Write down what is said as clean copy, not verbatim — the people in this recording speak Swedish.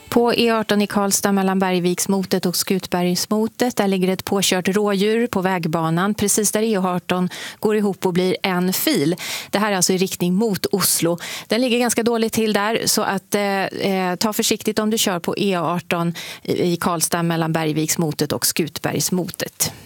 På E18 i Karlstad mellan Bergviksmotet och Skutbergsmotet, där ligger ett påkört rådjur på vägbanan. Precis där E18 går ihop och blir en fil. Det här är alltså i riktning mot Oslo. Den ligger ganska dåligt till där, så att ta försiktigt om du kör på E18 i Karlstad mellan Bergviksmotet och Skutbergsmotet.